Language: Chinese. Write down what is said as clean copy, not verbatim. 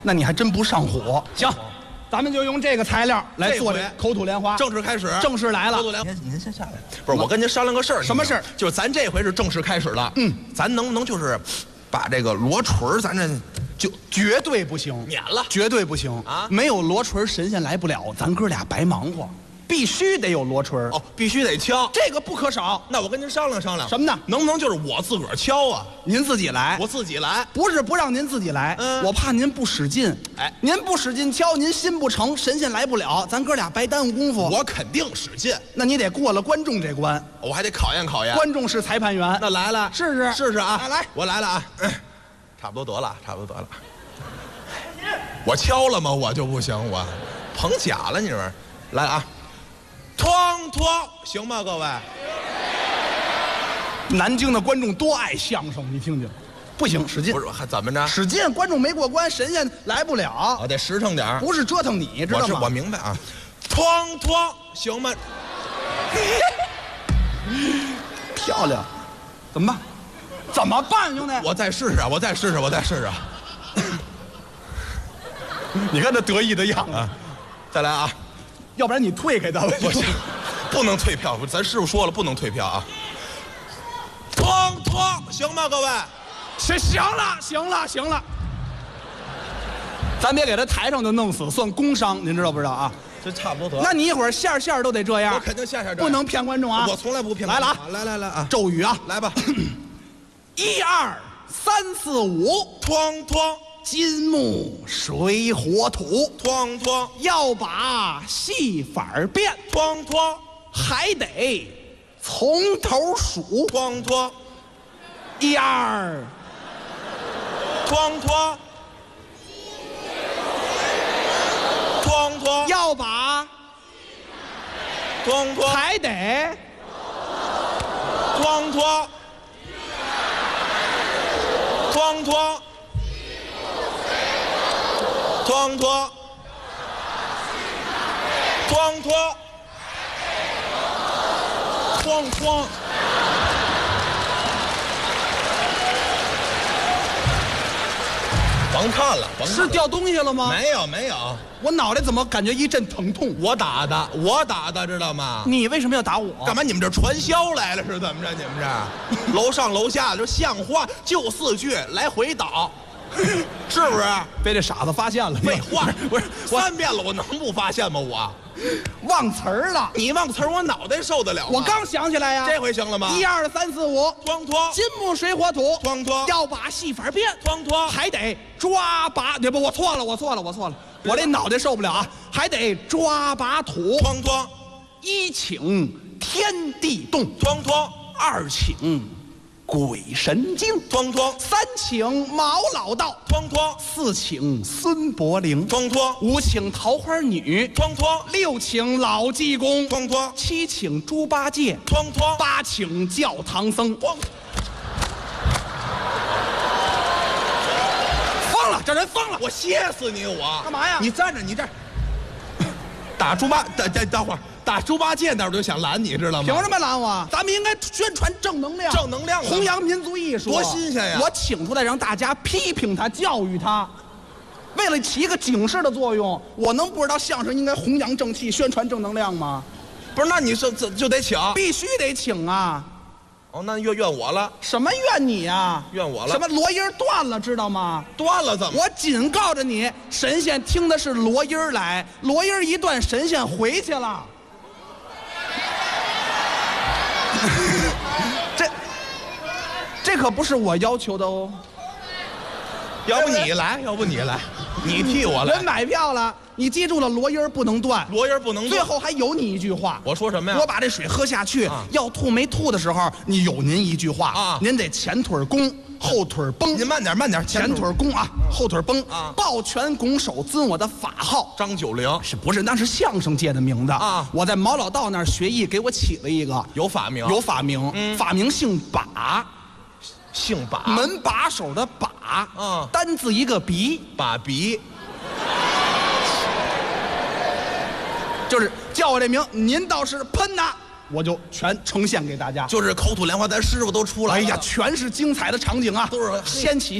那你还真不上火。行，咱们就用这个材料来做这口吐莲花。 正式开始， 正式来了。 口吐莲花，您先下来。不是，我跟您商量个事儿。 什么事儿？ 就是咱这回是正式开始了。咱能不能就是把这个罗锤咱这就绝对不行， 免了， 绝对不行啊！ 没有罗锤神仙来不了，咱哥俩白忙活。必须得有罗锤哦，必须得敲， 这个不可少。 那我跟您商量商量， 什么呢？ 能不能就是我自个儿敲啊？ 您自己来， 我自己来。 不是不让您自己来，我怕您不使劲。 哎， 您不使劲敲，您心不成，神仙来不了，咱哥俩白耽误功夫。 我肯定使劲， 那你得过了观众这关， 我还得考验考验。 观众是裁判员。 那来了， 试试试试啊！ 来， 我来了啊！差不多得了，差不多得了。我敲了吗？我就不行，我捧假了，你说？来啊！哐哐，行吗，各位？ 南京的观众多爱相声，你听听。不行，使劲。 不是，还怎么着？ 使劲，观众没过关，神仙来不了。 我得实诚点， 不是折腾你，知道吗？ 我明白啊。哐哐，行吗？ 漂亮。怎么办？怎么办，兄弟？ 我再试试，我再试试，我再试试。 你看他得意的样子。 再来啊！ 要不然你退开他吧。 不行，不能退票。咱师傅说了，不能退票啊。哐哐，行吗，各位？ 行了。咱别给他台上就弄死，算工伤，您知道不知道啊？ 这差不多得。 那你一会儿线都得这样。 我肯定线不能骗观众啊！ 我从来不骗。 来了啊！ 来啊！ 咒语啊！ 来吧。 1、2、3、4、5， 哐哐。 金木水火土， 哐哐， 要把戏法变， 哐哐， 还得从头数， 哐哐 ，1、2， 哐哐，哐哐， 要把哐哐， 还得哐哐，哐哐。哐哐，哐哐，哐哐，甭看了， 是掉东西了吗？ 没有， 我脑袋怎么感觉一阵疼痛？ 我打的，知道吗？ 你为什么要打我？ 干嘛？你们这传销来了是怎么着？你们这楼上楼下就像话，就4句来回倒。是不是被这傻子发现了？ 废话，不是3遍了，我能不发现吗？我忘词儿了。 你忘词儿，我脑袋受得了吗？ 我刚想起来呀。 这回行了吗 ？1、2、3、4、5， 哐哐， 金木水火土， 哐哐， 要把戏法变， 哐哐， 还得抓把，不，我错了，我这脑袋受不了啊，还得抓把土， 哐哐 ，1请天地动， 哐哐 ，2请鬼神经， 哐哐 ，3请毛老道， 哐哐 ，4请孙伯龄， 哐哐 ，5请桃花女， 哐哐 ，6请老济公， 哐哐 ，7请猪八戒， 哐哐 ，8请教堂僧， 哐。 疯了，这人疯了！ 我歇死你！我干嘛呀？ 你站着，你这打猪八，等会儿打猪八戒那儿就想拦你，知道吗？ 凭什么拦我？咱们应该宣传正能量， 正能量， 弘扬民族艺术， 多新鲜呀！ 我请出来让大家批评他、教育他，为了起一个警示的作用，我能不知道相声应该弘扬正气、宣传正能量吗？ 不是，那你是就得请， 必须得请啊！ 哦，那怨我了？ 什么怨你呀？ 怨我了？ 什么罗音断了，知道吗？ 断了怎么？ 我警告着你，神仙听的是罗音来，罗音一断，神仙回去了。这可不是我要求的哦。 要不你来，你替我来。 人买票了，你记住了，罗音不能断， 罗音不能断。 最后还有你一句话， 我说什么呀？ 我把这水喝下去，要吐没吐的时候，你有您一句话啊，您得前腿弓，后腿绷。 您慢点， 前腿弓啊，后腿绷啊，抱拳拱手，尊我的法号张九龄， 是不是？那是相声界的名字啊。我在毛老道那儿学艺，给我起了一个有法名， 法名姓把。 姓把， 门把手的把，单字一个鼻， 把鼻， 就是叫我这名，您倒是喷呐，我就全呈现给大家。 就是口吐莲花，咱师傅都出来了。 哎呀，全是精彩的场景啊， 都是掀起